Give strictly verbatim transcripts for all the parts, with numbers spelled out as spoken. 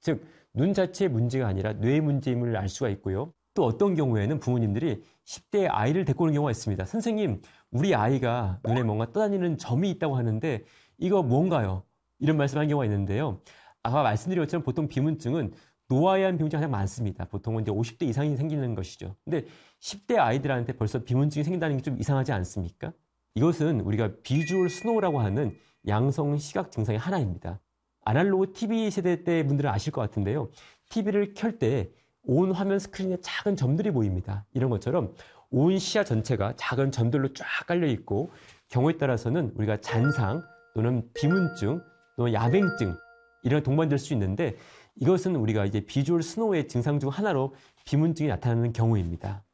즉, 눈 자체의 문제가 아니라 뇌의 문제임을 알 수가 있고요. 또 어떤 경우에는 부모님들이 십 대의 아이를 데리고 오는 경우가 있습니다. 선생님, 우리 아이가 눈에 뭔가 떠다니는 점이 있다고 하는데 이거 뭔가요? 이런 말씀을 한 경우가 있는데요. 아까 말씀드린 것처럼 보통 비문증은 노화에 의한 비문증이 가장 많습니다. 보통은 이제 오십 대 이상이 생기는 것이죠. 근데 십 대 아이들한테 벌써 비문증이 생긴다는 게 좀 이상하지 않습니까? 이것은 우리가 비주얼 스노우라고 하는 양성 시각 증상의 하나입니다. 아날로그 티비 세대 때 분들은 아실 것 같은데요. 티비를 켤 때 온 화면 스크린에 작은 점들이 보입니다. 이런 것처럼 온 시야 전체가 작은 점들로 쫙 깔려 있고 경우에 따라서는 우리가 잔상 또는 비문증 또는 야맹증 이런 동반될 수 있는데 이것은 우리가 이제 비주얼 스노우의 증상 중 하나로 비문증이 나타나는 경우입니다.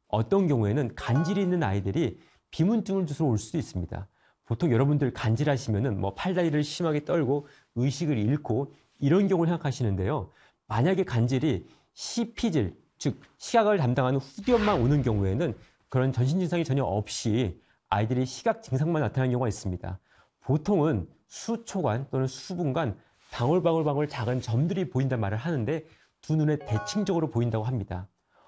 어떤 경우에는 간질이 있는 아이들이 비문증을 주스러 올 수도 있습니다. 보통 여러분들 간질하시면은 뭐 팔다리를 심하게 떨고 의식을 잃고 이런 경우를 생각하시는데요. 만약에 간질이 시피질, 즉 시각을 담당하는 후두엽만 오는 경우에는 그런 전신 증상이 전혀 없이 아이들이 시각 증상만 나타나는 경우가 있습니다. 보통은 수초간 또는 수분간 방울방울방울 작은 점들이 보인단 말을 하는데 두 눈에 대칭적으로 보인다고 합니다.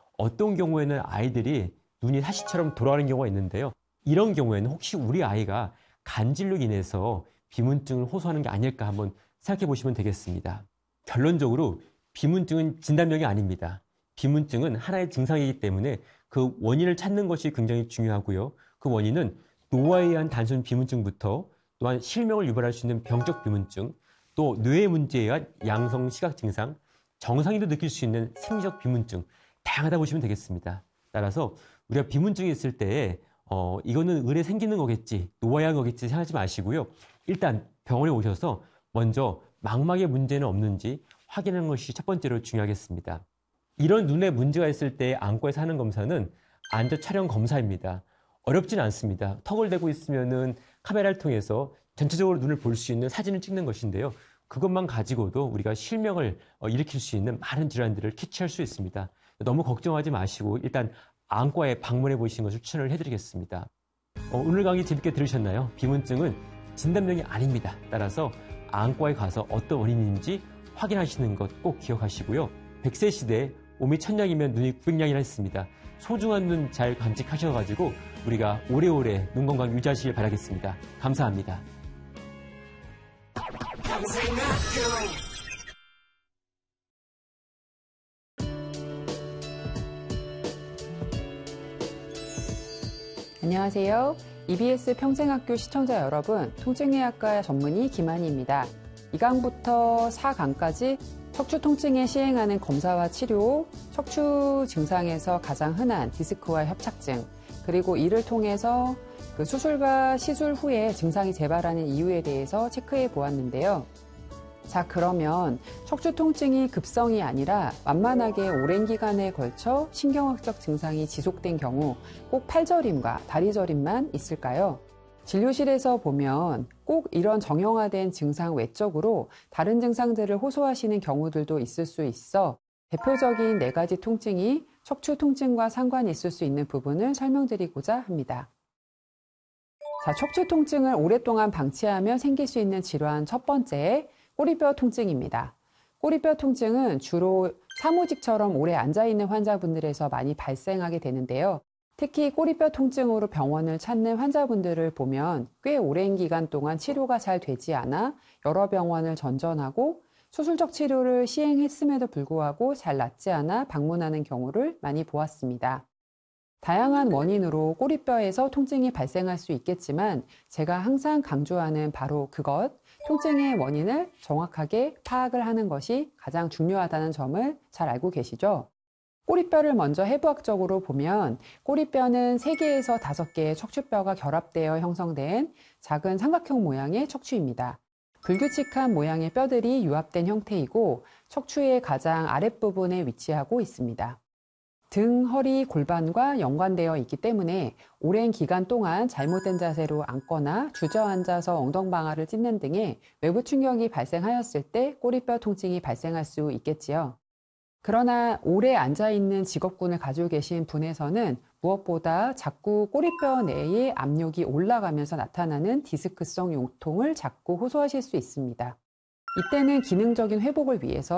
어떤 경우에는 아이들이 눈이 사시처럼 돌아가는 경우가 있는데요. 이런 경우에는 혹시 우리 아이가 간질로 인해서 비문증을 호소하는 게 아닐까 한번 생각해 보시면 되겠습니다. 결론적으로 비문증은 진단명이 아닙니다. 비문증은 하나의 증상이기 때문에 그 원인을 찾는 것이 굉장히 중요하고요. 그 원인은 노화에 의한 단순 비문증부터 또한 실명을 유발할 수 있는 병적 비문증, 또 뇌의 문제에 의한 양성 시각 증상, 정상인도 느낄 수 있는 생리적 비문증, 다양하다 보시면 되겠습니다. 따라서 우리가 비문증이 있을 때 어, 이거는 을에 생기는 거겠지, 노화에 의한 거겠지 생각하지 마시고요. 일단 병원에 오셔서 먼저 망막에 문제는 없는지 확인하는 것이 첫 번째로 중요하겠습니다. 이런 눈에 문제가 있을 때 안과에서 하는 검사는 안저 촬영 검사입니다. 어렵진 않습니다. 턱을 대고 있으면은 카메라를 통해서 전체적으로 눈을 볼 수 있는 사진을 찍는 것인데요. 그것만 가지고도 우리가 실명을 일으킬 수 있는 많은 질환들을 캐치할 수 있습니다. 너무 걱정하지 마시고 일단 안과에 방문해 보시는 것을 추천을 해드리겠습니다. 어, 오늘 강의 재밌게 들으셨나요? 비문증은 진단명이 아닙니다. 따라서 안과에 가서 어떤 원인인지 확인하시는 것 꼭 기억하시고요. 백 세 시대에 몸이 천냥이면 눈이 구백냥이라 했습니다. 소중한 눈 잘 간직하셔가지고 우리가 오래오래 눈 건강 유지하시길 바라겠습니다. 감사합니다. 안녕하세요. 이비에스 평생학교 시청자 여러분, 통증의학과 전문의 김한희입니다. 이 강부터 사 강까지 척추 통증에 시행하는 검사와 치료, 척추 증상에서 가장 흔한 디스크와 협착증, 그리고 이를 통해서 그 수술과 시술 후에 증상이 재발하는 이유에 대해서 체크해 보았는데요. 자, 그러면 척추 통증이 급성이 아니라 만만하게 오랜 기간에 걸쳐 신경학적 증상이 지속된 경우 꼭 팔저림과 다리저림만 있을까요? 진료실에서 보면 꼭 이런 정형화된 증상 외적으로 다른 증상들을 호소하시는 경우들도 있을 수 있어 대표적인 네 가지 통증이 척추 통증과 상관이 있을 수 있는 부분을 설명드리고자 합니다. 자, 척추 통증을 오랫동안 방치하면 생길 수 있는 질환 첫 번째, 꼬리뼈 통증입니다. 꼬리뼈 통증은 주로 사무직처럼 오래 앉아있는 환자분들에서 많이 발생하게 되는데요. 특히 꼬리뼈 통증으로 병원을 찾는 환자분들을 보면 꽤 오랜 기간 동안 치료가 잘 되지 않아 여러 병원을 전전하고 수술적 치료를 시행했음에도 불구하고 잘 낫지 않아 방문하는 경우를 많이 보았습니다. 다양한 원인으로 꼬리뼈에서 통증이 발생할 수 있겠지만 제가 항상 강조하는 바로 그것, 통증의 원인을 정확하게 파악을 하는 것이 가장 중요하다는 점을 잘 알고 계시죠? 꼬리뼈를 먼저 해부학적으로 보면 꼬리뼈는 세 개에서 다섯 개의 척추뼈가 결합되어 형성된 작은 삼각형 모양의 척추입니다. 불규칙한 모양의 뼈들이 유합된 형태이고 척추의 가장 아랫부분에 위치하고 있습니다. 등, 허리, 골반과 연관되어 있기 때문에 오랜 기간 동안 잘못된 자세로 앉거나 주저앉아서 엉덩방아를 찢는 등의 외부 충격이 발생하였을 때 꼬리뼈 통증이 발생할 수 있겠지요. 그러나 오래 앉아있는 직업군을 가지고 계신 분에서는 무엇보다 자꾸 꼬리뼈 내에 압력이 올라가면서 나타나는 디스크성 요통을 자꾸 호소하실 수 있습니다. 이때는 기능적인 회복을 위해서